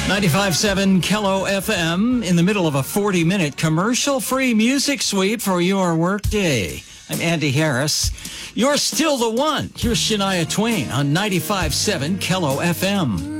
95.7 Kello FM in the middle of a 40-minute commercial-free music sweep for your workday. I'm Andy Harris. You're still the one. Here's Shania Twain on 95.7 Kello FM.